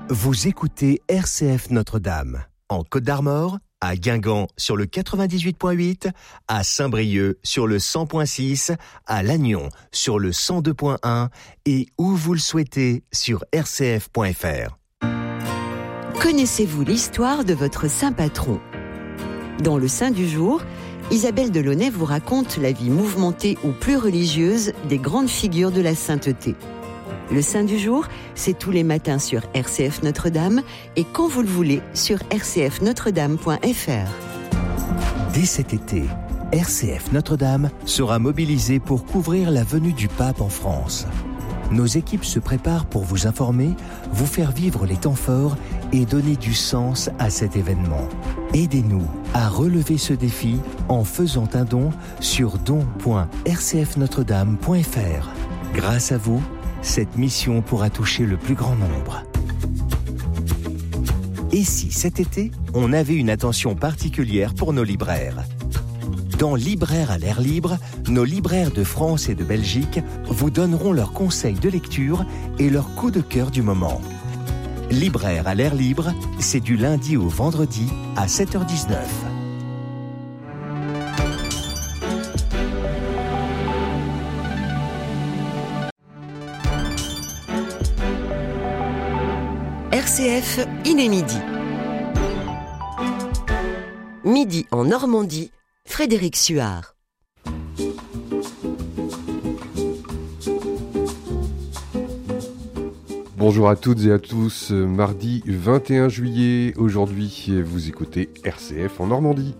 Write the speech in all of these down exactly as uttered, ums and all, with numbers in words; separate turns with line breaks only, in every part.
Vous écoutez R C F Notre-Dame, en Côte-d'Armor, à Guingamp sur le quatre-vingt-dix-huit virgule huit, à Saint-Brieuc sur le cent virgule six, à Lannion sur le cent deux virgule un et où vous le souhaitez sur r c f point f r.
Connaissez-vous l'histoire de votre saint patron ? Dans le Saint du jour, Isabelle Delaunay vous raconte la vie mouvementée ou plus religieuse des grandes figures de la sainteté. Le Saint du jour, c'est tous les matins sur R C F Notre-Dame et quand vous le voulez sur r c f notre dame point f r.
Dès cet été, R C F Notre-Dame sera mobilisée pour couvrir la venue du pape en France. Nos équipes se préparent pour vous informer, vous faire vivre les temps forts et donner du sens à cet événement. Aidez-nous à relever ce défi en faisant un don sur don point r c f notre dame point f r. Grâce à vous, cette mission pourra toucher le plus grand nombre. Et si cet été, on avait une attention particulière pour nos libraires ? Dans Libraires à l'air libre, nos libraires de France et de Belgique vous donneront leurs conseils de lecture et leurs coups de cœur du moment. Libraires à l'air libre, c'est du lundi au vendredi à sept heures dix-neuf.
R C F, il est midi. Midi en Normandie, Frédéric Suard.
Bonjour à toutes et à tous, mardi vingt et un juillet, aujourd'hui vous écoutez R C F en Normandie.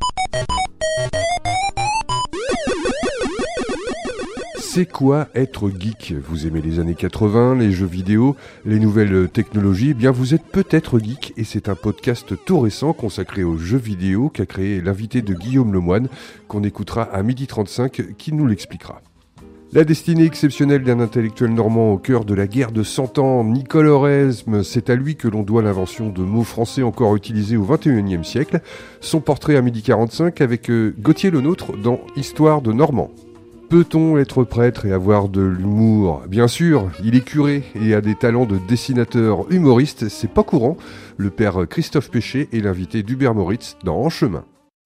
C'est quoi être geek ? Vous aimez les années quatre-vingts, les jeux vidéo, les nouvelles technologies ? Eh bien vous êtes peut-être geek et c'est un podcast tout récent consacré aux jeux vidéo qu'a créé l'invité de Guillaume Lemoine qu'on écoutera à midi trente-cinq qui nous l'expliquera. La destinée exceptionnelle d'un intellectuel normand au cœur de la guerre de Cent Ans, Nicole Oresme, c'est à lui que l'on doit l'invention de mots français encore utilisés au vingt et unième siècle. Son portrait à midi quarante-cinq avec Gauthier Lenôtre dans Histoire de Normand. Peut-on être prêtre et avoir de l'humour ? Bien sûr, il est curé et a des talents de dessinateur humoriste, c'est pas courant. Le père Christophe Péché est l'invité d'Hubert Moritz dans En Chemin.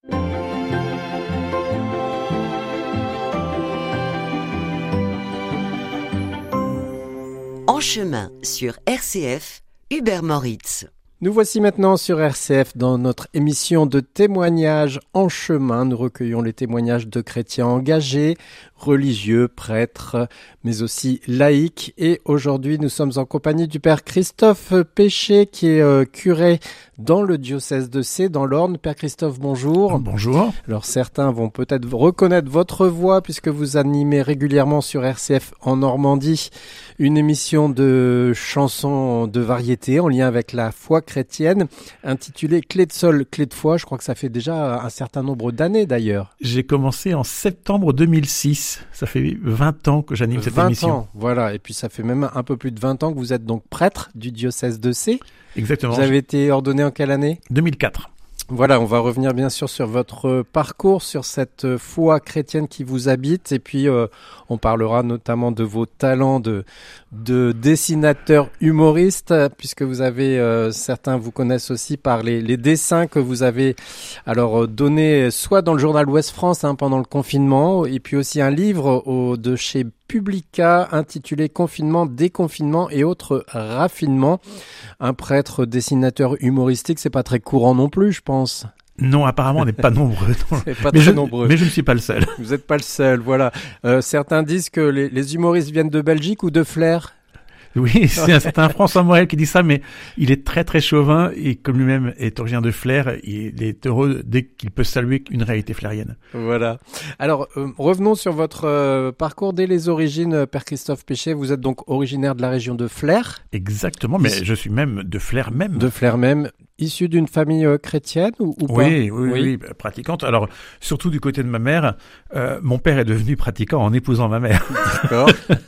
En chemin sur R C F, Hubert Moritz.
Nous voici maintenant sur R C F dans notre émission de témoignages en chemin. Nous recueillons les témoignages de chrétiens engagés, religieux, prêtres, mais aussi laïcs. Et aujourd'hui, nous sommes en compagnie du père Christophe Péché, qui est euh, curé dans le diocèse de Sées, dans l'Orne. Père Christophe, bonjour.
Bonjour.
Alors certains vont peut-être reconnaître votre voix puisque vous animez régulièrement sur R C F en Normandie une émission de chansons de variété en lien avec la foi chrétienne intitulée Clé de sol, clé de foi. Je crois que ça fait déjà un certain nombre d'années d'ailleurs.
J'ai commencé en septembre deux mille six. Ça fait vingt ans que j'anime cette
vingt
émission.
Ans, voilà. Et puis ça fait même un peu plus de vingt ans que vous êtes donc prêtre du diocèse de Sées.
Exactement.
Vous avez été ordonné en quelle année ?
deux mille quatre.
Voilà, on va revenir bien sûr sur votre parcours, sur cette foi chrétienne qui vous habite, et puis euh, on parlera notamment de vos talents de, de dessinateur humoriste, puisque vous avez, euh, certains vous connaissent aussi par les, les dessins que vous avez alors donnés soit dans le journal Ouest France hein, pendant le confinement, et puis aussi un livre au, de chez Publica intitulé Confinement, déconfinement et autres raffinements. Un prêtre dessinateur humoristique, c'est pas très courant non plus, je pense.
Non, apparemment, on n'est pas nombreux.
C'est pas
mais,
très
je,
nombreux.
mais je ne suis pas le seul.
Vous n'êtes pas le seul, voilà. Euh, certains disent que les, les humoristes viennent de Belgique ou de Flers.
Oui, c'est un certain François Morel qui dit ça, mais il est très très chauvin et comme lui-même est originaire de Flers, il est heureux dès qu'il peut saluer une réalité flérienne.
Voilà. Alors, euh, revenons sur votre euh, parcours dès les origines, Père Christophe Péché. Vous êtes donc originaire de la région de Flers.
Exactement, mais je suis même de Flers même.
De Flers même. Issu d'une famille euh, chrétienne ou, ou pas ?
Oui, oui, oui, oui, pratiquante. Alors, surtout du côté de ma mère, euh, mon père est devenu pratiquant en épousant ma mère.
D'accord.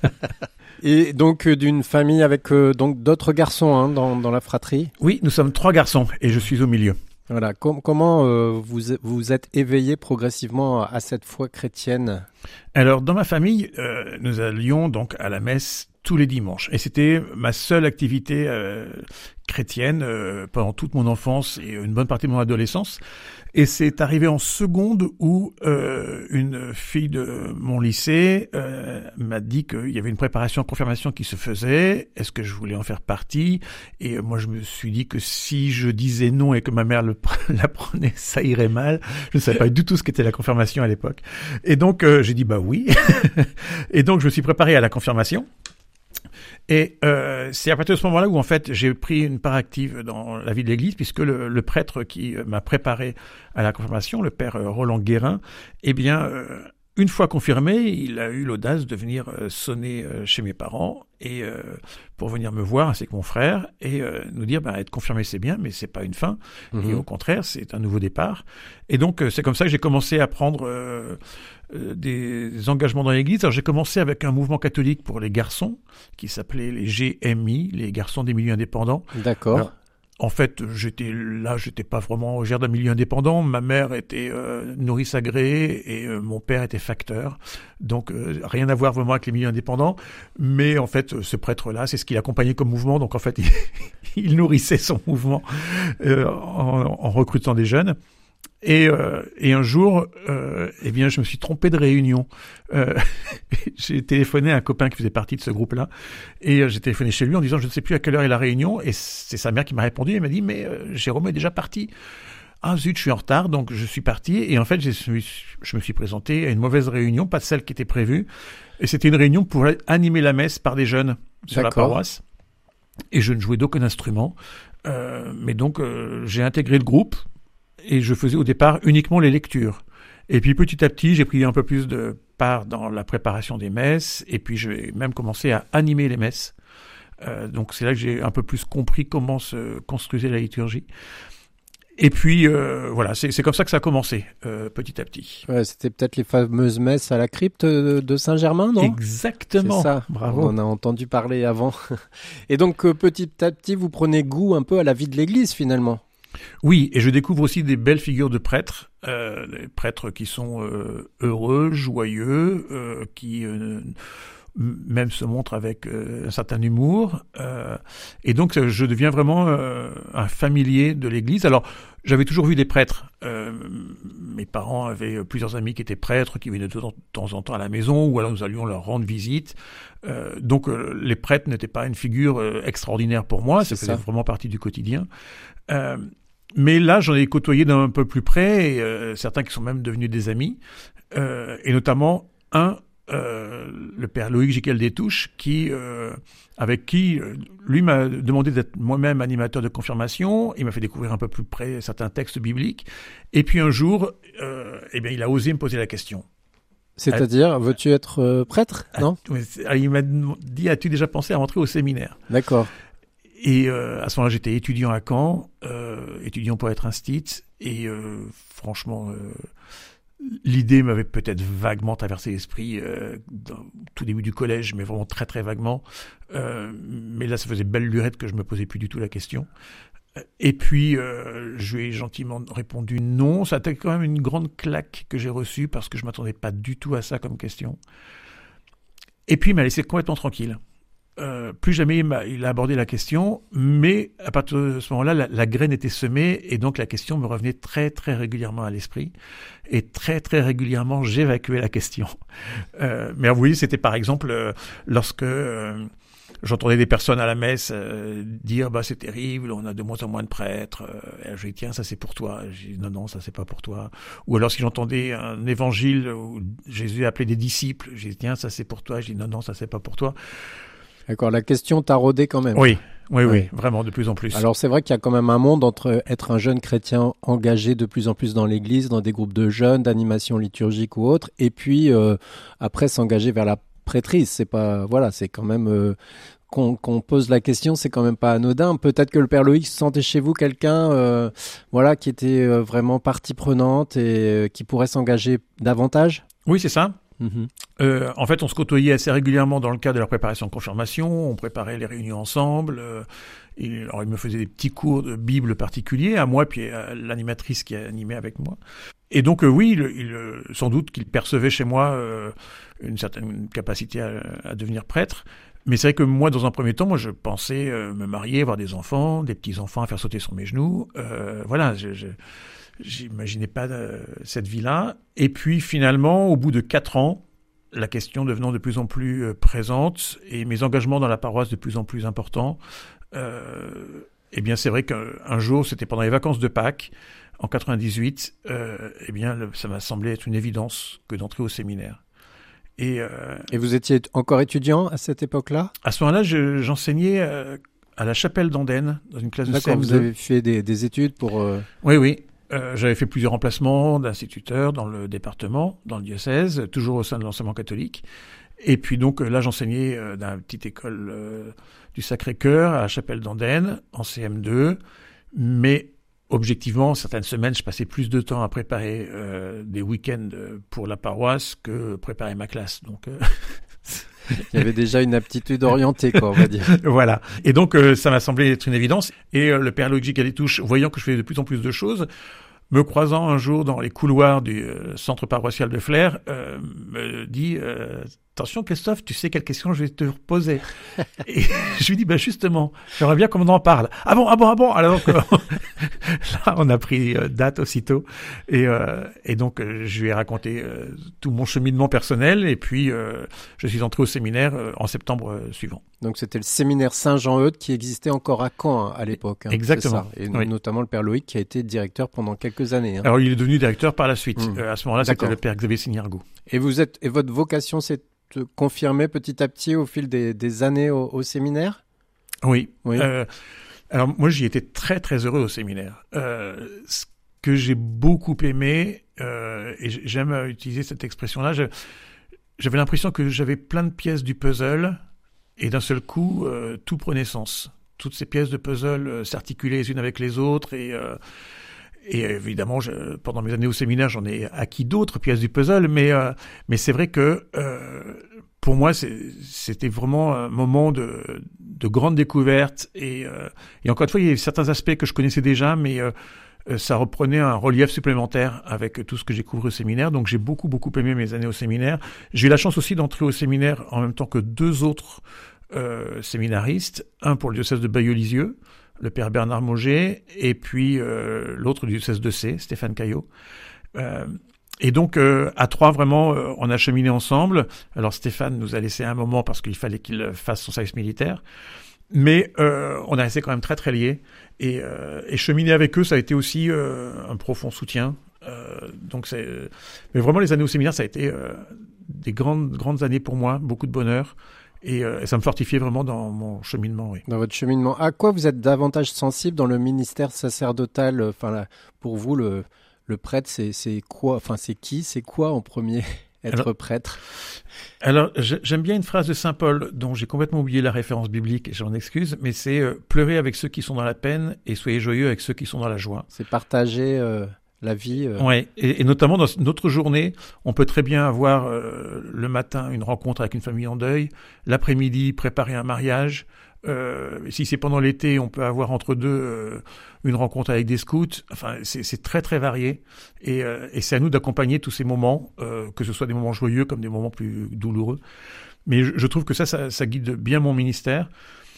Et donc euh, d'une famille avec euh, donc d'autres garçons hein, dans, dans la fratrie.
Oui, nous sommes trois garçons et je suis au milieu.
Voilà. Com- comment euh, vous vous êtes éveillé progressivement à cette foi chrétienne ?
Alors, dans ma famille, euh, nous allions donc à la messe tous les dimanches. Et c'était ma seule activité euh, chrétienne euh, pendant toute mon enfance et une bonne partie de mon adolescence. Et c'est arrivé en seconde où euh, une fille de mon lycée euh, m'a dit qu'il y avait une préparation en confirmation qui se faisait. Est-ce que je voulais en faire partie? Et euh, moi, je me suis dit que si je disais non et que ma mère le, la prenait, ça irait mal. Je ne savais pas du tout ce qu'était la confirmation à l'époque. Et donc, euh, j'ai dit bah oui. Et donc, je me suis préparé à la confirmation. Et euh, c'est à partir de ce moment-là où en fait j'ai pris une part active dans la vie de l'Église, puisque le, le prêtre qui m'a préparé à la confirmation, le père Roland Guérin, eh bien euh, une fois confirmé, il a eu l'audace de venir euh, sonner euh, chez mes parents et euh, pour venir me voir ainsi que mon frère et euh, nous dire bah, être confirmé c'est bien, mais c'est pas une fin. Mmh. Et au contraire, c'est un nouveau départ. Et donc euh, c'est comme ça que j'ai commencé à prendre euh, euh, des engagements dans l'Église. Alors j'ai commencé avec un mouvement catholique pour les garçons qui s'appelait les G M I, les garçons des milieux indépendants.
D'accord.
Alors, en fait, j'étais là, j'étais pas vraiment originaire d'un milieu indépendant. Ma mère était euh, nourrice agréée et euh, mon père était facteur. Donc, euh, rien à voir vraiment avec les milieux indépendants. Mais en fait, ce prêtre-là, c'est ce qu'il accompagnait comme mouvement. Donc, en fait, il, il nourrissait son mouvement euh, en, en recrutant des jeunes. Et, euh, et un jour, euh, eh bien, je me suis trompé de réunion. Euh, j'ai téléphoné à un copain qui faisait partie de ce groupe-là, et euh, j'ai téléphoné chez lui en disant je ne sais plus à quelle heure est la réunion. Et c'est sa mère qui m'a répondu. Elle m'a dit mais euh, Jérôme est déjà parti. Ah zut, je suis en retard, donc je suis parti. Et en fait, je, je me suis présenté à une mauvaise réunion, pas celle qui était prévue. Et c'était une réunion pour animer la messe par des jeunes sur D'accord. la paroisse. Et je ne jouais d'aucun instrument. Euh, mais donc, euh, j'ai intégré le groupe. Et je faisais au départ uniquement les lectures. Et puis petit à petit, j'ai pris un peu plus de part dans la préparation des messes. Et puis j'ai même commencé à animer les messes. Euh, donc c'est là que j'ai un peu plus compris comment se construisait la liturgie. Et puis euh, voilà, c'est, c'est comme ça que ça a commencé, euh, petit à petit.
Ouais, c'était peut-être les fameuses messes à la crypte de, de Saint-Germain, non ?
Exactement.
C'est ça.
Bravo.
On en a entendu parler avant. Et donc euh, petit à petit, vous prenez goût un peu à la vie de l'Église finalement.
Oui, et je découvre aussi des belles figures de prêtres, euh, des prêtres qui sont euh, heureux, joyeux, euh, qui euh, même se montrent avec euh, un certain humour. Euh, et donc, je deviens vraiment euh, un familier de l'Église. Alors, j'avais toujours vu des prêtres. Euh, mes parents avaient plusieurs amis qui étaient prêtres, qui venaient de temps en temps à la maison, ou alors nous allions leur rendre visite. Euh, donc, euh, les prêtres n'étaient pas une figure euh, extraordinaire pour moi. Ça faisait vraiment partie du quotidien. Euh, Mais là, j'en ai côtoyé d'un peu plus près, et, euh, certains qui sont même devenus des amis, euh, et notamment un, euh, le père Loïc Giquel Détouche, qui, euh, avec qui, euh, lui m'a demandé d'être moi-même animateur de confirmation, il m'a fait découvrir un peu plus près certains textes bibliques, et puis un jour, euh, eh bien, il a osé me poser la question.
C'est-à-dire, ah, veux-tu être euh, prêtre, ah, non ?
Il m'a dit, as-tu déjà pensé à rentrer au séminaire ?
D'accord.
Et euh, à ce moment-là, j'étais étudiant à Caen, euh, étudiant pour être instit, et euh, franchement, euh, l'idée m'avait peut-être vaguement traversé l'esprit euh, dans tout début du collège, mais vraiment très très vaguement. Euh, mais là, ça faisait belle lurette que je me posais plus du tout la question. Et puis, euh, je lui ai gentiment répondu non. Ça a été quand même une grande claque que j'ai reçue parce que je m'attendais pas du tout à ça comme question. Et puis, il m'a laissé complètement tranquille. Euh, plus jamais il, m'a, il a abordé la question, mais à partir de ce moment-là, la, la graine était semée et donc la question me revenait très très régulièrement à l'esprit et très très régulièrement j'évacuais la question. Euh, mais vous voyez, c'était par exemple euh, lorsque euh, j'entendais des personnes à la messe euh, dire bah c'est terrible, on a de moins en moins de prêtres. Euh, je dis tiens ça c'est pour toi. Je dis non non ça c'est pas pour toi. Ou alors si j'entendais un évangile où Jésus appelait des disciples, je dis tiens ça c'est pour toi. Je dis non non ça c'est pas pour toi.
D'accord, la question t'a rodé quand même.
Oui, oui, oui, oui, vraiment de plus en plus.
Alors c'est vrai qu'il y a quand même un monde entre être un jeune chrétien engagé de plus en plus dans l'église, dans des groupes de jeunes, d'animation liturgique ou autre, et puis euh, après s'engager vers la prêtrise. C'est pas, voilà, c'est quand même euh, qu'on, qu'on pose la question, c'est quand même pas anodin. Peut-être que le Père Loïc sentait chez vous quelqu'un, euh, voilà, qui était euh, vraiment partie prenante et euh, qui pourrait s'engager davantage.
Oui, c'est ça.
Mmh.
Euh, en fait, on se côtoyait assez régulièrement dans le cadre de la préparation de confirmation. On préparait les réunions ensemble. Euh, et, alors, il me faisait des petits cours de Bible particuliers à moi, puis à l'animatrice qui animait avec moi. Et donc, euh, oui, il, il, sans doute qu'il percevait chez moi euh, une certaine capacité à, à devenir prêtre. Mais c'est vrai que moi, dans un premier temps, moi, je pensais euh, me marier, avoir des enfants, des petits-enfants à faire sauter sur mes genoux. Euh, voilà, je, je, j'imaginais pas euh, cette vie-là. Et puis, finalement, au bout de quatre ans, la question devenant de plus en plus euh, présente et mes engagements dans la paroisse de plus en plus importants, euh, eh bien, c'est vrai qu'un jour, c'était pendant les vacances de Pâques, en quatre-vingt-dix-huit, euh, eh bien, le, ça m'a semblé être une évidence que d'entrer au séminaire. Et, euh,
et vous étiez encore étudiant à cette époque-là ?
À ce moment-là, je, j'enseignais euh, à la chapelle d'Andenne, dans une classe de C M deux.
D'accord, vous avez fait des, des études pour... Euh...
Oui, oui. Euh, j'avais fait plusieurs remplacements d'instituteur dans le département, dans le diocèse, toujours au sein de l'enseignement catholique. Et puis donc là, j'enseignais euh, dans la petite école euh, du Sacré-Cœur à la chapelle d'Andenne, en C M deux. Mais objectivement, certaines semaines, je passais plus de temps à préparer euh, des week-ends pour la paroisse que préparer ma classe. Donc... Euh...
Il y avait déjà une aptitude orientée, quoi, on va dire.
Voilà. Et donc, euh, ça m'a semblé être une évidence. Et euh, le père Loïc Galétouche, voyant que je faisais de plus en plus de choses, me croisant un jour dans les couloirs du euh, centre paroissial de Flers, euh, me dit euh, « Attention Christophe, tu sais quelle question je vais te poser ?» Et je lui dis bah, « Justement, j'aimerais bien qu'on en parle. »« Ah bon, ah bon, ah bon ?» Alors que, là, on a pris euh, date aussitôt. Et, euh, et donc, euh, je lui ai raconté euh, tout mon cheminement personnel. Et puis, euh, je suis entré au séminaire euh, en septembre euh, suivant.
Donc, c'était le séminaire Saint-Jean-Eudes qui existait encore à Caen hein, à l'époque. Hein,
exactement.
C'est ça. Et
oui.
notamment le père Loïc qui a été directeur pendant quelques années. Hein.
Alors, il est devenu directeur par la suite. Mmh. Euh, à ce moment-là,
D'accord.
C'était le père Xavier Signargou.
Et vous êtes, et votre vocation s'est confirmée petit à petit au fil des, des années au, au séminaire ?
Oui.
oui.
Euh, alors, moi, j'y étais très, très heureux au séminaire. Euh, ce que j'ai beaucoup aimé, euh, et j'aime utiliser cette expression-là, je, j'avais l'impression que j'avais plein de pièces du puzzle, et d'un seul coup, euh, tout prenait sens. Toutes ces pièces de puzzle euh, s'articulaient les unes avec les autres, et... Euh, Et évidemment, je, pendant mes années au séminaire, j'en ai acquis d'autres pièces du puzzle, mais euh, mais c'est vrai que euh, pour moi, c'est, c'était vraiment un moment de, de grande découverte. Et, euh, et encore une fois, il y a certains aspects que je connaissais déjà, mais euh, ça reprenait un relief supplémentaire avec tout ce que j'ai découvert au séminaire. Donc j'ai beaucoup, beaucoup aimé mes années au séminaire. J'ai eu la chance aussi d'entrer au séminaire en même temps que deux autres euh, séminaristes, un pour le diocèse de Bayeux-Lisieux, le père Bernard Mauger, et puis euh, l'autre du diocèse de C, Stéphane Caillot. Euh, et donc, euh, à trois, vraiment, euh, on a cheminé ensemble. Alors, Stéphane nous a laissé un moment parce qu'il fallait qu'il fasse son service militaire. Mais euh, on a resté quand même très, très liés. Et, euh, et cheminer avec eux, ça a été aussi euh, un profond soutien. Euh, donc c'est... Mais vraiment, les années au séminaire, ça a été euh, des grandes, grandes années pour moi, beaucoup de bonheur. Et, euh, et ça me fortifiait vraiment dans mon cheminement, oui.
Dans votre cheminement. À quoi vous êtes davantage sensible dans le ministère sacerdotal ? Enfin, là, pour vous, le, le prêtre, c'est, c'est quoi ? Enfin, c'est qui ? C'est quoi en premier ? Être alors, prêtre ?
Alors, j'aime bien une phrase de saint Paul, dont j'ai complètement oublié la référence biblique, et j'en excuse, mais c'est euh, « Pleurez avec ceux qui sont dans la peine et soyez joyeux avec ceux qui sont dans la joie ».
C'est partager... Euh... la vie. Euh...
Oui, et, et notamment dans notre journée, on peut très bien avoir euh, le matin une rencontre avec une famille en deuil, l'après-midi préparer un mariage. Euh, si c'est pendant l'été, on peut avoir entre deux euh, une rencontre avec des scouts. Enfin, c'est, c'est très très varié, et, euh, et c'est à nous d'accompagner tous ces moments, euh, que ce soit des moments joyeux comme des moments plus douloureux. Mais je, je trouve que ça, ça, ça guide bien mon ministère.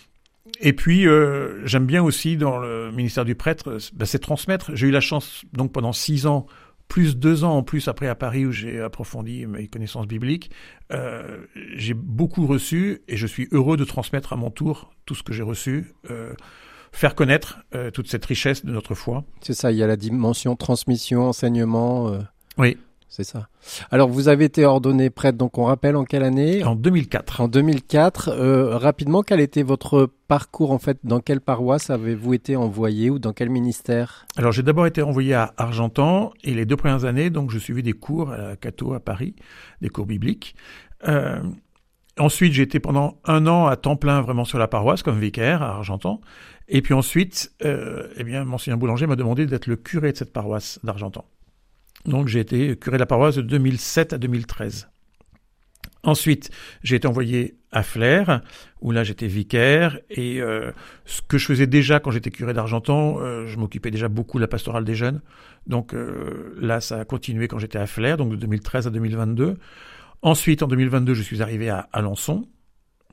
Et puis, euh, j'aime bien aussi dans le ministère du prêtre, bah, c'est transmettre. J'ai eu la chance, donc pendant six ans, plus deux ans en plus après à Paris où j'ai approfondi mes connaissances bibliques, euh, j'ai beaucoup reçu et je suis heureux de transmettre à mon tour tout ce que j'ai reçu, euh, faire connaître euh, toute cette richesse de notre foi.
C'est ça, il y a la dimension transmission, enseignement. Euh...
Oui.
C'est ça. Alors, vous avez été ordonné prêtre, donc on rappelle en quelle année ?
En deux mille quatre.
En deux mille quatre. Euh, rapidement, quel était votre parcours en fait ? Dans quelle paroisse avez-vous été envoyé ou dans quel ministère ?
Alors, j'ai d'abord été envoyé à Argentan et les deux premières années, donc je suivais des cours à la Cato à Paris, des cours bibliques. Euh, ensuite, j'ai été pendant un an à temps plein vraiment sur la paroisse comme vicaire à Argentan. Et puis ensuite, euh, eh bien, Monseigneur Boulanger m'a demandé d'être le curé de cette paroisse d'Argentan. Donc, j'ai été curé de la paroisse de deux mille sept à deux mille treize. Ensuite, j'ai été envoyé à Flers, où là, j'étais vicaire. Et euh, ce que je faisais déjà quand j'étais curé d'Argentan, euh, je m'occupais déjà beaucoup de la pastorale des jeunes. Donc euh, là, ça a continué quand j'étais à Flers, donc de deux mille treize à deux mille vingt-deux. Ensuite, en deux mille vingt-deux, je suis arrivé à Alençon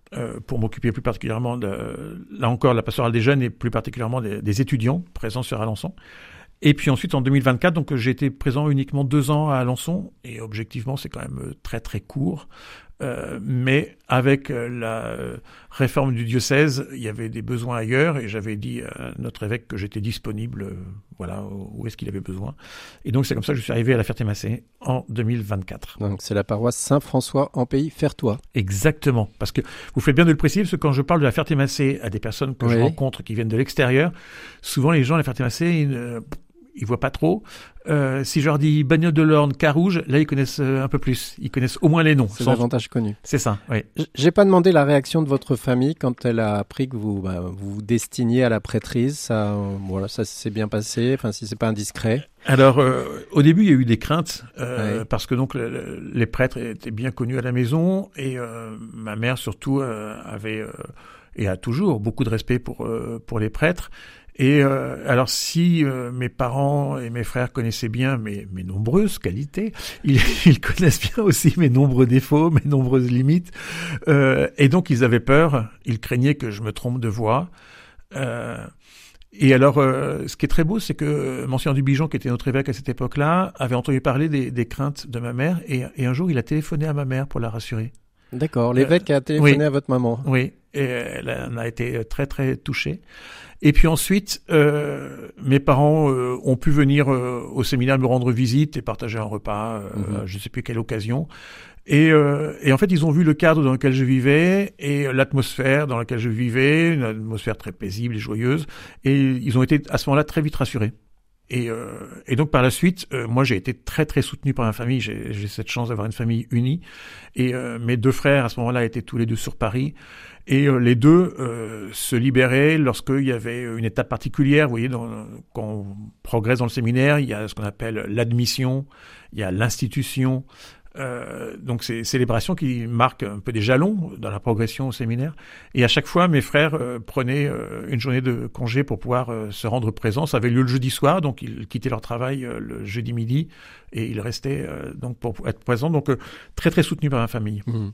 euh, pour m'occuper plus particulièrement de, là encore, la pastorale des jeunes et plus particulièrement des, des étudiants présents sur Alençon. Et puis ensuite, en deux mille vingt-quatre, donc j'ai été présent uniquement deux ans à Alençon, et objectivement, c'est quand même très très court. Euh, mais avec euh, la euh, réforme du diocèse, il y avait des besoins ailleurs, et j'avais dit à notre évêque que j'étais disponible, euh, voilà, où est-ce qu'il avait besoin. Et donc c'est comme ça que je suis arrivé à la Ferté-Macé en deux mille vingt-quatre.
Donc c'est la paroisse Saint-François en Pays Fertois.
Exactement, parce que vous faites bien de le préciser, parce que quand je parle de la Ferté-Macé à des personnes que oui. je rencontre qui viennent de l'extérieur, souvent les gens à la Ferté-Macé, ils ne... ils voient pas trop. Euh, si je leur dis Bagnoles de l'Orne, Carouge, là ils connaissent euh, un peu plus. Ils connaissent au moins les noms.
C'est sans... davantage connu.
C'est ça, oui.
J'ai pas demandé la réaction de votre famille quand elle a appris que vous bah, vous, vous destiniez à la prêtrise. Ça, euh, voilà, ça s'est bien passé. Enfin, si c'est pas indiscret.
Alors, euh, au début, il y a eu des craintes euh,
ouais.
parce que donc le, le, les prêtres étaient bien connus à la maison et euh, ma mère surtout euh, avait euh, et a toujours beaucoup de respect pour euh, pour les prêtres. Et euh, alors si euh, mes parents et mes frères connaissaient bien mes, mes nombreuses qualités, ils, ils connaissent bien aussi mes nombreux défauts, mes nombreuses limites. Euh, et donc ils avaient peur, ils craignaient que je me trompe de voie. Euh, et alors euh, ce qui est très beau, c'est que Monsignor Dubigeon, qui était notre évêque à cette époque-là, avait entendu parler des, des craintes de ma mère. Et, et un jour, il a téléphoné à ma mère pour la rassurer.
D'accord, l'évêque euh, a téléphoné
oui,
à votre maman.
Oui, et elle en a été très très touchée. Et puis ensuite, euh, mes parents euh, ont pu venir euh, au séminaire me rendre visite et partager un repas, euh, mmh. je ne sais plus quelle occasion. Et, euh, et en fait, ils ont vu le cadre dans lequel je vivais et l'atmosphère dans laquelle je vivais, une atmosphère très paisible et joyeuse. Et ils ont été à ce moment-là très vite rassurés. Et, euh, et donc par la suite, euh, moi j'ai été très très soutenu par ma famille. J'ai, j'ai cette chance d'avoir une famille unie. Et euh, mes deux frères à ce moment-là étaient tous les deux sur Paris. Et euh, les deux euh, se libéraient lorsqu'il y avait une étape particulière. Vous voyez, dans, quand on progresse dans le séminaire, il y a ce qu'on appelle l'admission, il y a l'institution. Euh, donc c'est célébrations qui marquent un peu des jalons dans la progression au séminaire. Et à chaque fois, mes frères euh, prenaient euh, une journée de congé pour pouvoir euh, se rendre présents. Ça avait lieu le jeudi soir, donc ils quittaient leur travail euh, le jeudi midi et ils restaient euh, donc pour être présents. Donc euh, très très soutenus par ma famille. Mmh.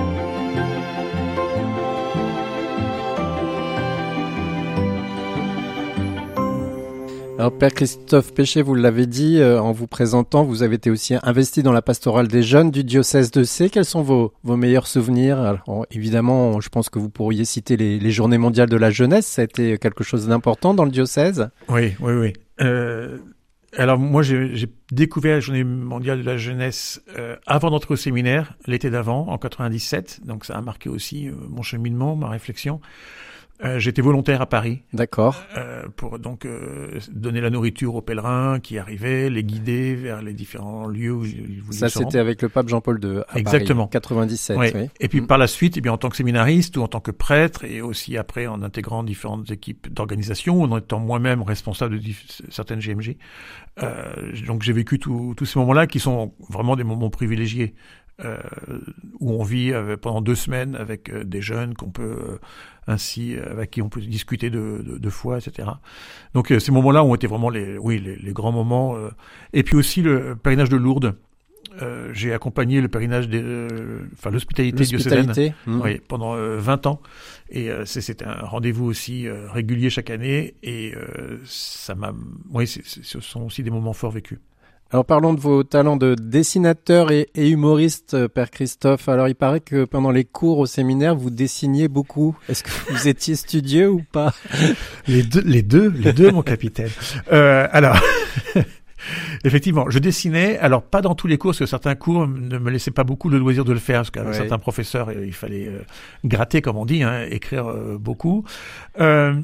Alors Père Christophe Péché, vous l'avez dit euh, en vous présentant, vous avez été aussi investi dans la pastorale des jeunes du diocèse de Sées. Quels sont vos, vos meilleurs souvenirs? Alors, évidemment, je pense que vous pourriez citer les, les Journées mondiales de la jeunesse. Ça a été quelque chose d'important dans le diocèse?
Oui, oui, oui. Euh, alors moi, j'ai, j'ai découvert la Journée mondiale de la jeunesse euh, avant d'entrer au séminaire, l'été d'avant, en quatre-vingt-dix-sept. Donc ça a marqué aussi euh, mon cheminement, ma réflexion. Euh, j'étais volontaire à Paris.
D'accord.
Euh, pour donc euh, donner la nourriture aux pèlerins qui arrivaient, les guider vers les différents lieux où ils voulaient
Ça,
se rendre.
c'était avec le pape Jean-Paul deux à
Exactement.
Paris, quatre-vingt-dix-sept.
Oui.
Oui.
Et puis
mmh.
par la suite, eh bien en tant que séminariste ou en tant que prêtre, et aussi après en intégrant différentes équipes d'organisation, en étant moi-même responsable de diff- certaines G M J. Euh, donc j'ai vécu tous ces moments-là qui sont vraiment des moments privilégiés. Euh, où on vit euh, pendant deux semaines avec euh, des jeunes qu'on peut euh, ainsi euh, avec qui on peut discuter de, de, de foi, et cetera. Donc euh, ces moments-là ont été vraiment les, oui, les, les grands moments. Euh, et puis aussi le pèlerinage de Lourdes. Euh, j'ai accompagné le pèlerinage, des, euh, enfin l'hospitalité diocésaine, mmh. oui, pendant euh, vingt ans. Et euh, c'est, c'est un rendez-vous aussi euh, régulier chaque année. Et euh, ça m'a, oui, c'est, c'est, ce sont aussi des moments forts vécus.
Alors parlons de vos talents de dessinateur et, et humoriste, Père Christophe. Alors il paraît que pendant les cours au séminaire, vous dessiniez beaucoup. Est-ce que vous étiez studieux ou pas?
Les deux, les deux, les deux, mon capitaine. Euh, alors, effectivement, je dessinais. Alors pas dans tous les cours, parce que certains cours ne me laissaient pas beaucoup le loisir de le faire, parce qu'avec ouais. certains professeurs, il fallait euh, gratter, comme on dit, hein, écrire euh, beaucoup. Euh,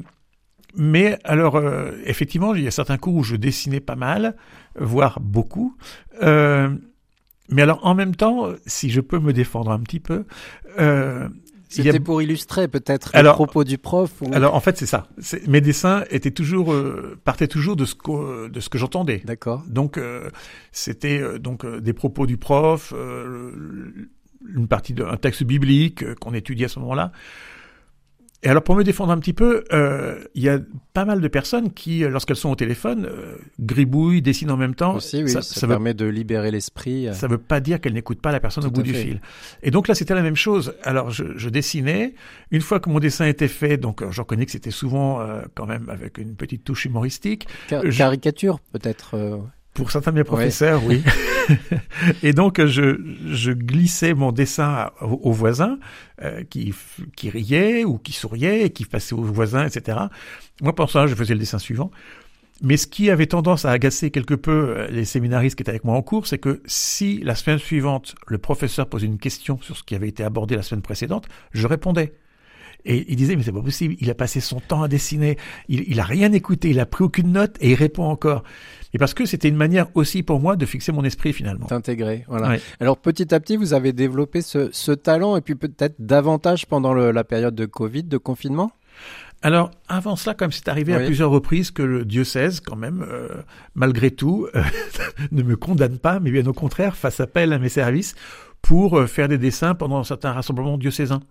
Mais alors, euh, effectivement, il y a certains cours où je dessinais pas mal, voire beaucoup. Euh, mais alors, en même temps, si je peux me défendre un petit peu... Euh,
C'était a... pour illustrer peut-être alors, les propos du prof ou...
Alors, en fait, c'est ça. C'est, mes dessins étaient toujours, euh, partaient toujours de ce que, de ce que j'entendais.
D'accord.
Donc, euh, c'était euh, donc euh, des propos du prof, euh, une partie d'un texte biblique euh, qu'on étudiait à ce moment-là. Et alors, pour me défendre un petit peu, euh, il y a pas mal de personnes qui, lorsqu'elles sont au téléphone, euh, gribouillent, dessinent en même temps.
Aussi, oui,
ça,
ça,
ça
permet
veut,
de libérer l'esprit.
Ça veut pas dire qu'elles n'écoutent pas la personne
Tout
au bout du
fait.
fil. Et donc là, c'était la même chose. Alors, je, je dessinais. Une fois que mon dessin était fait, donc euh, je reconnais que c'était souvent euh, quand même avec une petite touche humoristique.
Car-
je...
Caricature, peut-être. Euh...
Pour certains de mes professeurs, ouais. oui. Et donc, je, je glissais mon dessin au, au voisin euh, qui, qui riait ou qui souriait et qui passait au voisin, et cetera. Moi, pour ça, je faisais le dessin suivant. Mais ce qui avait tendance à agacer quelque peu les séminaristes qui étaient avec moi en cours, c'est que si la semaine suivante, le professeur posait une question sur ce qui avait été abordé la semaine précédente, je répondais. Et il disait, mais c'est pas possible, il a passé son temps à dessiner, il, il a rien écouté, il a pris aucune note et il répond encore. Et parce que c'était une manière aussi pour moi de fixer mon esprit finalement.
T'intégrer, voilà.
Ouais.
Alors petit à petit, vous avez développé ce, ce talent et puis peut-être davantage pendant le, la période de Covid, de confinement.
Alors, avant cela, quand même, c'est arrivé oui. à plusieurs reprises que le diocèse, quand même, euh, malgré tout, euh, ne me condamne pas, mais bien au contraire, fasse appel à mes services pour euh, faire des dessins pendant certains rassemblements diocésains.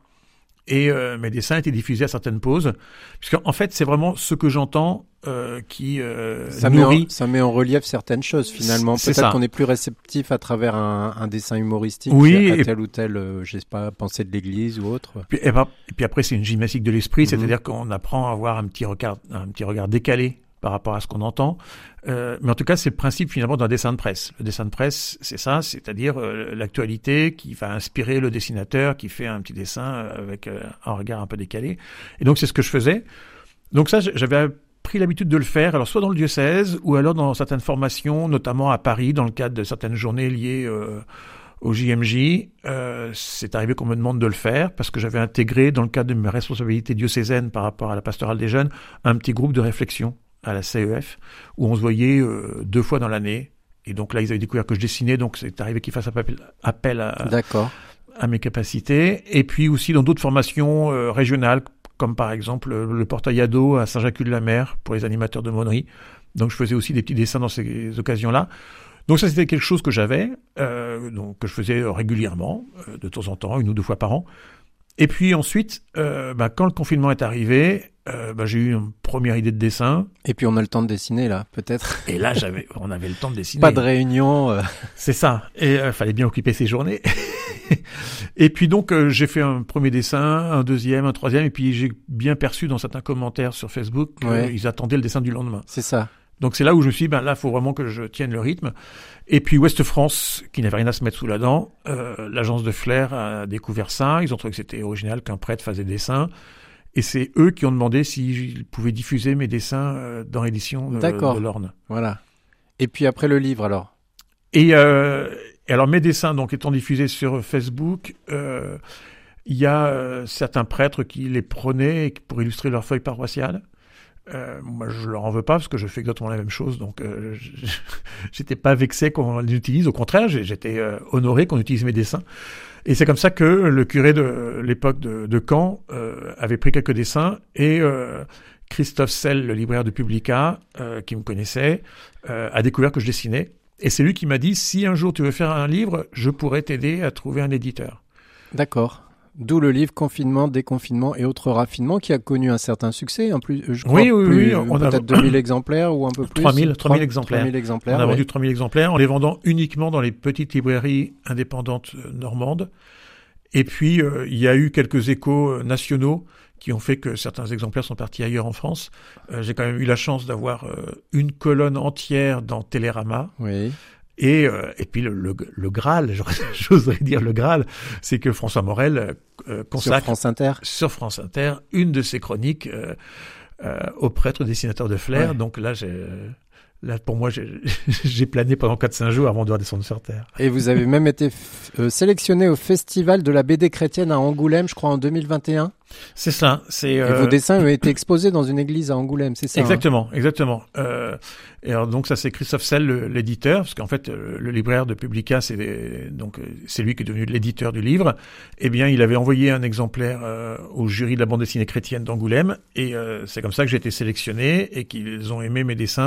Et euh, mes dessins étaient diffusés à certaines pauses, puisqu'en fait, c'est vraiment ce que j'entends euh, qui euh,
ça
nourrit...
Met en, ça met en relief certaines choses, finalement.
C'est
Peut-être
ça.
qu'on est plus réceptif à travers un, un dessin humoristique
oui,
à tel ou tel, euh, je sais pas, pensée de l'Église ou autre.
Puis, et, bah, et puis après, c'est une gymnastique de l'esprit,
Mm-hmm.
c'est-à-dire qu'on apprend à avoir un petit regard, un petit regard décalé par rapport à ce qu'on entend. Euh, mais en tout cas, c'est le principe finalement d'un dessin de presse. Le dessin de presse, c'est ça, c'est-à-dire euh, l'actualité qui va inspirer le dessinateur, qui fait un petit dessin avec euh, un regard un peu décalé. Et donc, c'est ce que je faisais. Donc ça, j'avais pris l'habitude de le faire, alors soit dans le diocèse, ou alors dans certaines formations, notamment à Paris, dans le cadre de certaines journées liées euh, au J M J. Euh, c'est arrivé qu'on me demande de le faire, parce que j'avais intégré, dans le cadre de mes responsabilités diocésaines par rapport à la pastorale des jeunes, un petit groupe de réflexion à la C E F, où on se voyait euh, deux fois dans l'année. Et donc là, ils avaient découvert que je dessinais, donc c'est arrivé qu'ils fassent appel, appel à,
D'accord.
à mes capacités. Et puis aussi dans d'autres formations euh, régionales, comme par exemple euh, le portail ado à Saint-Jacques-de-la-Mer pour les animateurs de Monnerie. Donc je faisais aussi des petits dessins dans ces occasions-là. Donc ça, c'était quelque chose que j'avais, euh, donc que je faisais régulièrement, euh, de temps en temps, une ou deux fois par an. Et puis ensuite, euh, bah, quand le confinement est arrivé, euh, bah, j'ai eu une première idée de dessin.
Et puis on a le temps de dessiner là, peut-être.
Et là, j'avais, on avait le temps de dessiner.
Pas de réunion. Euh...
C'est ça. Et il euh, fallait bien occuper ses journées. Et puis donc, euh, j'ai fait un premier dessin, un deuxième, un troisième, et puis j'ai bien perçu dans certains commentaires sur Facebook qu'ils ouais. attendaient le dessin du lendemain.
C'est ça.
Donc c'est là où je me suis dit, ben là, il faut vraiment que je tienne le rythme. Et puis Ouest France, qui n'avait rien à se mettre sous la dent, euh, l'agence de Flair a découvert ça. Ils ont trouvé que c'était original qu'un prêtre fasse des dessins. Et c'est eux qui ont demandé s'ils pouvaient diffuser mes dessins euh, dans l'édition de, de l'Orne.
Voilà. Et puis après le livre, alors
Et, euh, et alors mes dessins, donc étant diffusés sur Facebook, euh, il y a euh, certains prêtres qui les prenaient pour illustrer leurs feuilles paroissiales. Euh, moi, je leur en veux pas parce que je fais exactement la même chose, donc euh, j'étais pas vexé qu'on les utilise. Au contraire, j'étais euh, honoré qu'on utilise mes dessins. Et c'est comme ça que le curé de l'époque de, de Caen euh, avait pris quelques dessins et euh, Christophe Selle, le libraire de Publica, euh, qui me connaissait, euh, a découvert que je dessinais. Et c'est lui qui m'a dit, si un jour tu veux faire un livre, je pourrais t'aider à trouver un éditeur.
D'accord. D'où le livre Confinement, Déconfinement et autres raffinements qui a connu un certain succès. En plus, je crois
oui, oui,
plus,
oui. On
peut-être
a...
deux mille exemplaires ou un peu plus.
trois mille, trois mille exemplaires.
trois mille exemplaires.
On a
ouais.
vendu trois mille exemplaires en les vendant uniquement dans les petites librairies indépendantes normandes. Et puis, euh, il y a eu quelques échos nationaux qui ont fait que certains exemplaires sont partis ailleurs en France. Euh, j'ai quand même eu la chance d'avoir euh, une colonne entière dans Télérama.
Oui.
Et, euh, et puis le, le, le Graal, j'oserais dire le Graal, c'est que François Morel euh, consacre
sur France Inter,
sur France Inter une de ses chroniques euh, euh, au prêtre dessinateur de Flair. Ouais. Donc là, j'ai, là, pour moi, j'ai, j'ai plané pendant quatre cinq jours avant de redescendre sur Terre.
Et vous avez même été f- euh, sélectionné au Festival de la B D chrétienne à Angoulême, je crois, en deux mille vingt et un.
C'est ça. C'est, euh...
Et vos dessins ont été exposés dans une église à Angoulême, c'est ça?
Exactement, hein exactement. Euh, et alors donc ça c'est Christophe Selle, le, l'éditeur, parce qu'en fait le, le libraire de Publica, c'est les, donc c'est lui qui est devenu l'éditeur du livre. Eh bien, il avait envoyé un exemplaire euh, au jury de la bande dessinée chrétienne d'Angoulême, et euh, c'est comme ça que j'ai été sélectionné et qu'ils ont aimé mes dessins et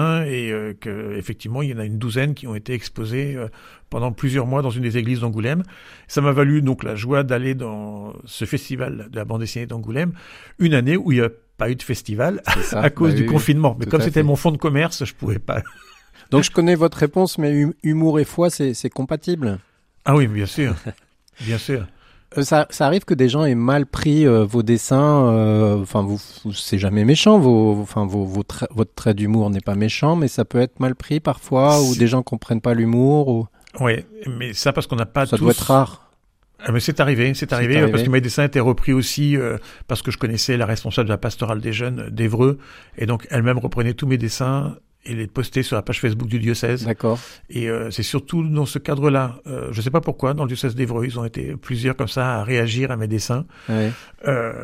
et euh, qu'effectivement, il y en a une douzaine qui ont été exposées euh, pendant plusieurs mois dans une des églises d'Angoulême. Ça m'a valu donc la joie d'aller dans ce festival de la bande dessinée d'Angoulême, une année où il n'y a pas eu de festival ça, à cause bah du oui, confinement. Mais comme c'était fait. Mon fonds de commerce, je pouvais pas.
Donc je connais votre réponse, mais hum- humour et foi, c'est, c'est compatible?
Ah oui, bien sûr, bien sûr.
Euh, ça, ça arrive que des gens aient mal pris euh, vos dessins. Enfin, euh, vous, vous, c'est jamais méchant. Vos, enfin, vos, vos tra- votre trait d'humour n'est pas méchant, mais ça peut être mal pris parfois, c'est... ou des gens comprennent pas l'humour. Ou...
Oui, mais ça parce qu'on n'a pas.
Ça
tous...
doit être rare.
Ah, mais c'est arrivé, c'est arrivé, c'est arrivé parce que mes dessins étaient repris aussi euh, parce que je connaissais la responsable de la pastorale des jeunes d'Évreux, et donc elle-même reprenait tous mes dessins et les postait sur la page Facebook du diocèse.
D'accord.
Et euh, c'est surtout dans ce cadre-là, euh, je ne sais pas pourquoi, dans le diocèse d'Évreux, ils ont été plusieurs comme ça à réagir à mes dessins.
Ouais.
Euh,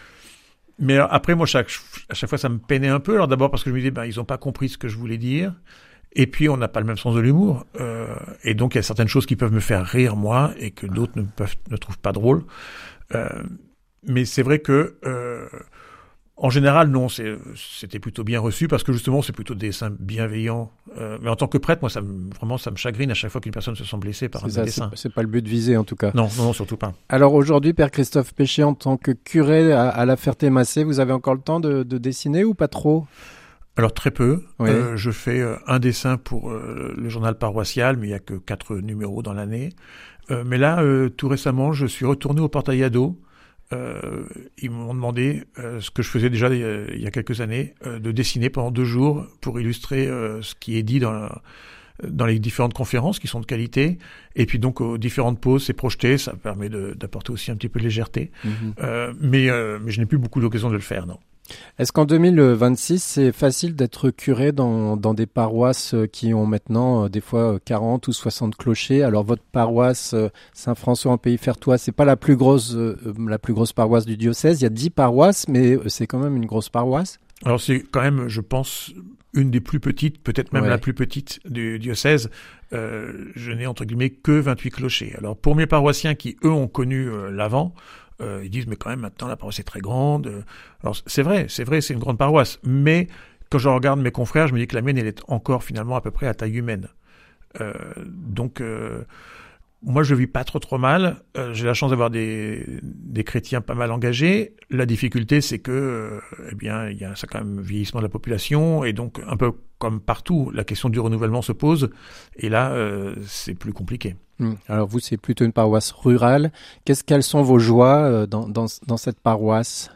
mais après, moi, chaque, à chaque fois, ça me peinait un peu. Alors d'abord parce que je me disais, ben, ils n'ont pas compris ce que je voulais dire. Et puis, on n'a pas le même sens de l'humour. Euh, et donc, il y a certaines choses qui peuvent me faire rire, moi, et que d'autres ne, peuvent, ne trouvent pas drôles. Euh, mais c'est vrai que... Euh, En général, non, c'est, c'était plutôt bien reçu parce que justement, c'est plutôt des dessins bienveillants. Euh, mais en tant que prêtre, moi, ça me, vraiment, ça me chagrine à chaque fois qu'une personne se sent blessée par c'est un ça, dessin.
C'est, c'est pas le but visé, en tout cas.
Non, non, non, surtout pas.
Alors aujourd'hui, Père Christophe Péché, en tant que curé à, à la Ferté-Massé, vous avez encore le temps de, de dessiner ou pas trop?
Alors très peu.
Oui.
Euh, je fais euh, un dessin pour euh, le journal paroissial, mais il y a que quatre numéros dans l'année. Euh, mais là, euh, tout récemment, je suis retourné au portail ado. Euh, ils m'ont demandé euh, ce que je faisais déjà il y a, il y a quelques années, euh, de dessiner pendant deux jours pour illustrer euh, ce qui est dit dans, la, dans les différentes conférences qui sont de qualité. Et puis donc aux différentes pauses, c'est projeté, ça permet de, d'apporter aussi un petit peu de légèreté. Mmh. Euh, mais, euh, mais je n'ai plus beaucoup l'occasion de le faire, non.
Est-ce qu'en deux mille vingt-six, c'est facile d'être curé dans, dans des paroisses qui ont maintenant euh, des fois quarante ou soixante clochers? Alors votre paroisse euh, Saint-François en Pays Fertois, c'est pas la plus grosse, euh, la plus grosse paroisse du diocèse. Il y a dix paroisses, mais c'est quand même une grosse paroisse.
Alors c'est quand même, je pense, une des plus petites, peut-être même ouais. la plus petite du diocèse. Euh, je n'ai entre guillemets que vingt-huit clochers. Alors pour mes paroissiens qui, eux, ont connu euh, l'avant, Euh, ils disent mais quand même maintenant la paroisse est très grande. Alors c'est vrai, c'est vrai, c'est une grande paroisse. Mais quand je regarde mes confrères, je me dis que la mienne elle est encore finalement à peu près à taille humaine. Euh, donc euh, moi je vis pas trop trop mal. Euh, j'ai la chance d'avoir des des chrétiens pas mal engagés. La difficulté c'est que euh, eh bien il y a ça quand même vieillissement de la population et donc un peu comme partout la question du renouvellement se pose. Et là euh, c'est plus compliqué.
Alors vous, c'est plutôt une paroisse rurale. Qu'est-ce quelles sont vos joies euh, dans, dans, dans cette paroisse?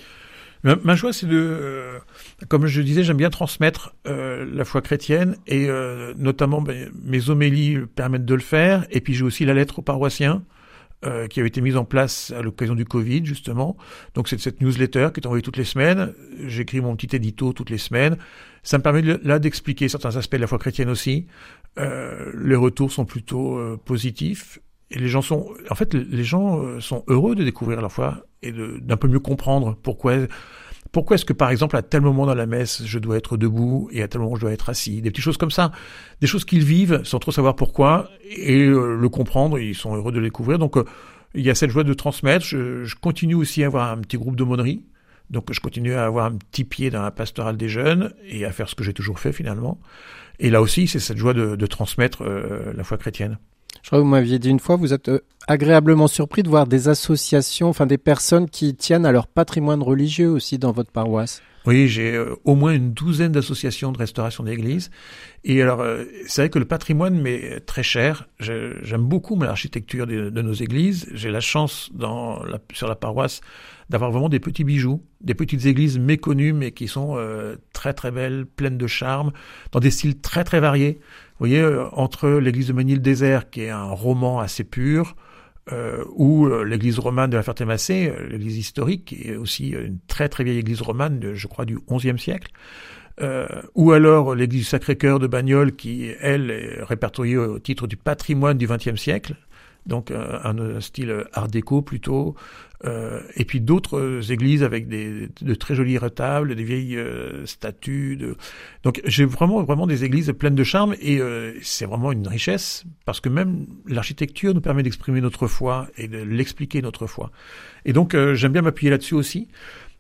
Ma, ma joie, c'est de, euh, comme je disais, j'aime bien transmettre euh, la foi chrétienne et euh, notamment ben, mes homélies permettent de le faire. Et puis j'ai aussi la lettre aux paroissiens euh, qui avait été mise en place à l'occasion du Covid justement. Donc c'est cette newsletter qui est envoyée toutes les semaines. J'écris mon petit édito toutes les semaines. Ça me permet de, là d'expliquer certains aspects de la foi chrétienne aussi. Euh, les retours sont plutôt euh, positifs et les gens sont, en fait, les gens euh, sont heureux de découvrir la foi et de, d'un peu mieux comprendre pourquoi, pourquoi est-ce que par exemple à tel moment dans la messe je dois être debout et à tel moment je dois être assis, des petites choses comme ça, des choses qu'ils vivent sans trop savoir pourquoi et euh, le comprendre, ils sont heureux de le découvrir. Donc euh, il y a cette joie de transmettre. Je, je continue aussi à avoir un petit groupe d'aumônerie. Donc je continue à avoir un petit pied dans la pastorale des jeunes et à faire ce que j'ai toujours fait finalement. Et là aussi, c'est cette joie de, de transmettre euh, la foi chrétienne.
Je crois que vous m'aviez dit une fois, vous êtes euh, agréablement surpris de voir des associations, enfin des personnes qui tiennent à leur patrimoine religieux aussi dans votre paroisse.
Oui, j'ai euh, au moins une douzaine d'associations de restauration d'églises. Et alors, euh, c'est vrai que le patrimoine m'est très cher. Je, j'aime beaucoup l'architecture de, de nos églises. J'ai la chance dans la, sur la paroisse d'avoir vraiment des petits bijoux, des petites églises méconnues, mais qui sont euh, très très belles, pleines de charme, dans des styles très très variés. Vous voyez, euh, entre l'église de Mesnil-Désert, qui est un roman assez pur, euh, ou euh, l'église romane de la Ferté-Massé, euh, l'église historique, qui est aussi une très très vieille église romane, de, je crois, du onzième siècle, euh, ou alors l'église du Sacré-Cœur de Bagnoles, qui, elle, est répertoriée au titre du patrimoine du vingtième siècle, donc euh, un, un style art déco plutôt, euh, et puis d'autres euh, églises avec des, de très jolis retables, des vieilles euh, statues. De... Donc j'ai vraiment vraiment des églises pleines de charme et euh, c'est vraiment une richesse parce que même l'architecture nous permet d'exprimer notre foi et de l'expliquer notre foi. Et donc euh, j'aime bien m'appuyer là-dessus aussi.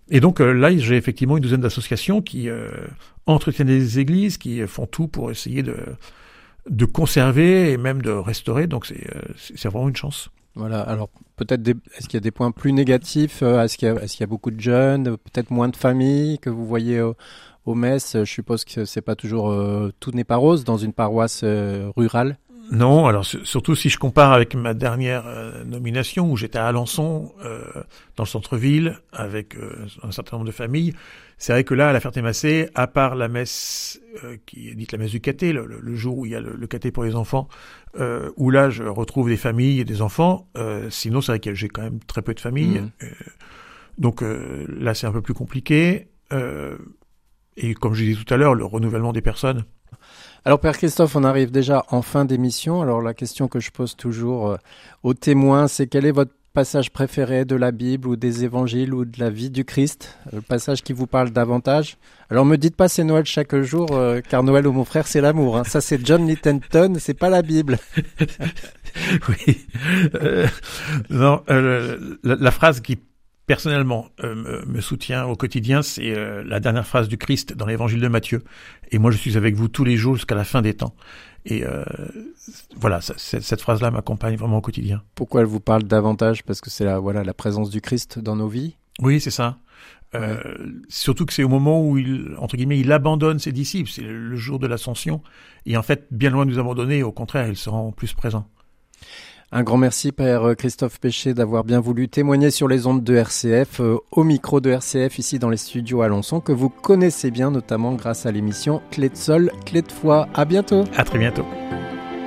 Et donc euh, là, j'ai effectivement une douzaine d'associations qui euh, entretiennent les églises, qui font tout pour essayer de, de conserver et même de restaurer. Donc c'est, euh, c'est vraiment une chance.
Voilà, alors peut-être des, est-ce qu'il y a des points plus négatifs, euh, est-ce qu'il y a, est-ce qu'il y a beaucoup de jeunes, peut-être moins de familles que vous voyez euh, aux messes? Je suppose que c'est pas toujours, euh, tout n'est pas rose dans une paroisse euh, rurale.
Non, alors surtout si je compare avec ma dernière euh, nomination où j'étais à Alençon, euh, dans le centre-ville, avec euh, un certain nombre de familles. C'est vrai que là, à la Ferté-Massé, à part la messe euh, qui est dite la messe du caté, le, le jour où il y a le, le caté pour les enfants, euh, où là je retrouve des familles et des enfants. Euh, sinon, c'est vrai que j'ai quand même très peu de familles. Mmh. Euh, donc euh, là, c'est un peu plus compliqué. Euh, et comme je disais tout à l'heure, le renouvellement des personnes.
Alors Père Christophe, on arrive déjà en fin d'émission. Alors la question que je pose toujours euh, aux témoins, c'est quel est votre passage préféré de la Bible ou des évangiles ou de la vie du Christ, le passage qui vous parle davantage? Alors me dites pas c'est Noël chaque jour, euh, car Noël ou mon frère c'est l'amour. Hein. Ça c'est John Littleton, c'est pas la Bible.
Oui. Euh, non, euh, la, la phrase qui personnellement euh, me, me soutient au quotidien, c'est euh, la dernière phrase du Christ dans l'évangile de Matthieu. Et moi je suis avec vous tous les jours jusqu'à la fin des temps. Et euh, voilà, ça, cette, cette phrase-là m'accompagne vraiment au quotidien.
Pourquoi elle vous parle davantage? Parce que c'est la, voilà, la présence du Christ dans nos vies?
Oui, c'est ça. Euh, ouais. Surtout que c'est au moment où il, entre guillemets, il abandonne ses disciples. C'est le, le jour de l'ascension. Et en fait, bien loin de nous abandonner, au contraire, il se rend plus présent.
Un grand merci, Père Christophe Péché, d'avoir bien voulu témoigner sur les ondes de R C F, euh, au micro de R C F, ici dans les studios à Alençon, que vous connaissez bien, notamment grâce à l'émission Clé de Sol, Clé de Foi. À bientôt.
À très bientôt.